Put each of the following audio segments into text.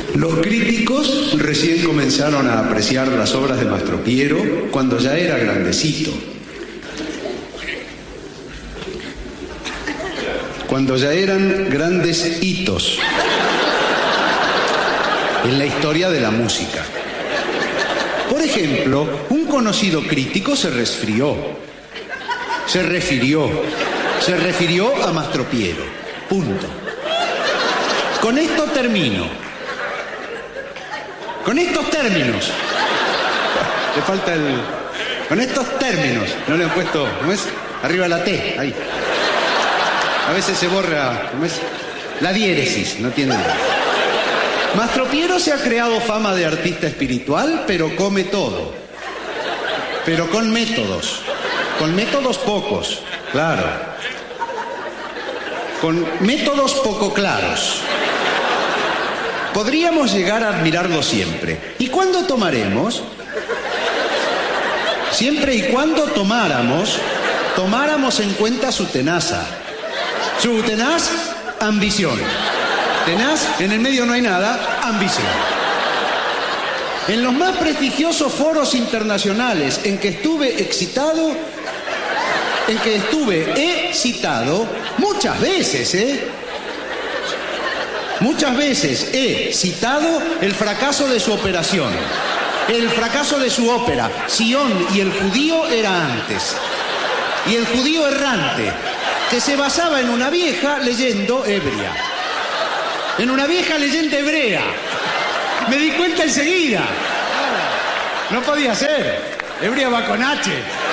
Los críticos recién comenzaron a apreciar las obras de Mastropiero cuando ya era grandecito. Cuando ya eran grandes hitos en la historia de la música. Por ejemplo, un conocido crítico se refirió a Mastropiero. Punto. Con esto termino. Con estos términos. Le falta el... Con estos términos. No le han puesto... ¿Cómo es? Arriba la T. Ahí. A veces se borra... ¿Cómo es? La diéresis. No tiene... Mastropiero se ha creado fama de artista espiritual, pero come todo. Pero con métodos. Con métodos pocos. Claro. Con métodos poco claros. Podríamos llegar a admirarlo siempre. ¿Y cuándo tomaremos? Siempre y cuando tomáramos en cuenta su tenaza. Su tenaz ambición. Tenaz, en el medio no hay nada, ambición. En los más prestigiosos foros internacionales en que estuve he citado muchas veces, muchas veces he citado el fracaso de su operación, el fracaso de su ópera, Sion y el judío era antes, y el judío errante, que se basaba en una vieja leyenda ebria, en una vieja leyenda hebrea. Me di cuenta enseguida. No podía ser. Hebrea va con H.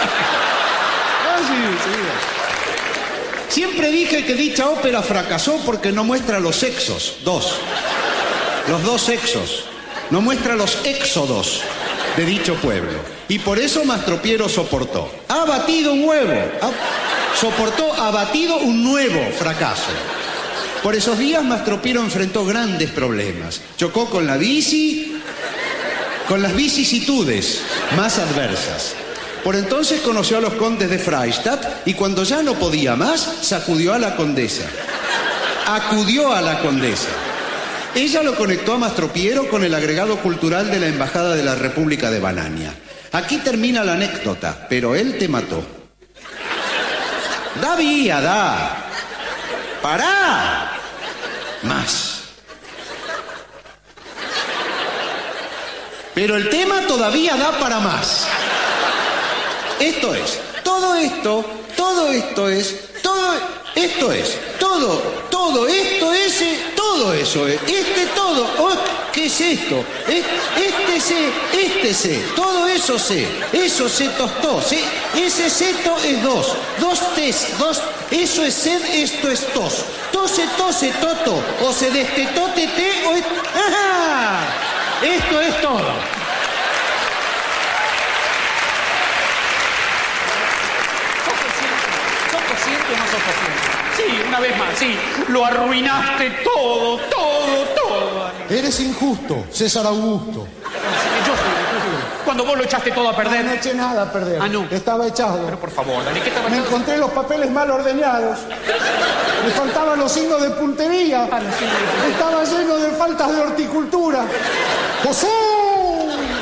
Siempre dije que dicha ópera fracasó porque no muestra los sexos, los dos sexos, no muestra los éxodos de dicho pueblo. Y por eso Mastropiero soportó. Ha batido un huevo, ha batido un nuevo fracaso. Por esos días Mastropiero enfrentó grandes problemas. Chocó con la bici, con las vicisitudes más adversas. Por entonces conoció a los condes de Freistadt y cuando ya no podía más, acudió a la condesa. Ella lo conectó a Mastropiero con el agregado cultural de la Embajada de la República de Banania. Aquí termina la anécdota, pero él te mató. Da. ¡Pará! Más. Pero el tema todavía da para más. Esto es, todo esto es, ¿qué es esto? Todo eso se tostó, ese seto es dos tes, eso es sed, esto es tos, tose, toto, o se destetó, tete, o es... ¡Ajá! Esto es todo. Sí, una vez más, sí. Lo arruinaste todo. Eres injusto, César Augusto. Yo fui. Cuando vos lo echaste todo a perder. No eché nada a perder. Ah, no. Estaba echado. Pero por favor, Dani, ¿qué estaba Me echado? encontré los papeles mal ordeñados. Me faltaban los signos de puntería. Ah, los signos de puntería. Estaba lleno de faltas de horticultura. ¡José!